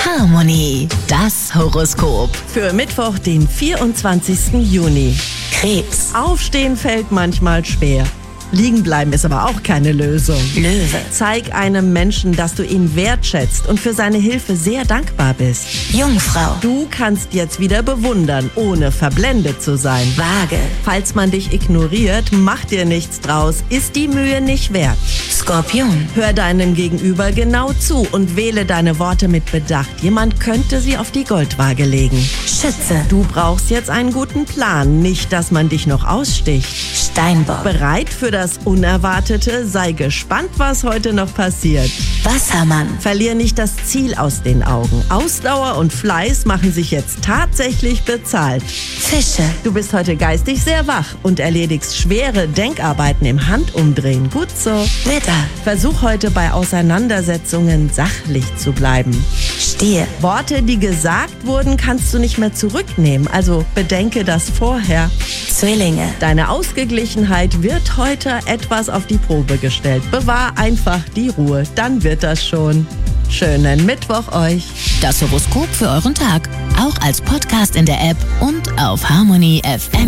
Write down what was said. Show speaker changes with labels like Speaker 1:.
Speaker 1: Harmonie, das Horoskop.
Speaker 2: Für Mittwoch, den 24. Juni.
Speaker 1: Krebs.
Speaker 2: Aufstehen fällt manchmal schwer. Liegen bleiben ist aber auch keine Lösung.
Speaker 1: Löwe.
Speaker 2: Zeig einem Menschen, dass du ihn wertschätzt und für seine Hilfe sehr dankbar bist.
Speaker 1: Jungfrau.
Speaker 2: Du kannst jetzt wieder bewundern, ohne verblendet zu sein.
Speaker 1: Waage.
Speaker 2: Falls man dich ignoriert, mach dir nichts draus, ist die Mühe nicht wert.
Speaker 1: Skorpion.
Speaker 2: Hör deinem Gegenüber genau zu und wähle deine Worte mit Bedacht. Jemand könnte sie auf die Goldwaage legen.
Speaker 1: Schütze.
Speaker 2: Du brauchst jetzt einen guten Plan, nicht, dass man dich noch aussticht.
Speaker 1: Steinbock.
Speaker 2: Bereit für das Unerwartete? Sei gespannt, was heute noch passiert.
Speaker 1: Wassermann.
Speaker 2: Verlier nicht das Ziel aus den Augen. Ausdauer und Fleiß machen sich jetzt tatsächlich bezahlt.
Speaker 1: Fische.
Speaker 2: Du bist heute geistig sehr wach und erledigst schwere Denkarbeiten im Handumdrehen. Gut so.
Speaker 1: Widder.
Speaker 2: Versuch heute bei Auseinandersetzungen sachlich zu bleiben.
Speaker 1: Stier.
Speaker 2: Worte, die gesagt wurden, kannst du nicht mehr zurücknehmen, also bedenke das vorher.
Speaker 1: Zwillinge.
Speaker 2: Deine Ausgeglichenheit wird heute etwas auf die Probe gestellt. Bewahr einfach die Ruhe, dann wird das schon. Schönen Mittwoch euch.
Speaker 1: Das Horoskop für euren Tag. Auch als Podcast in der App und auf Harmonie FM.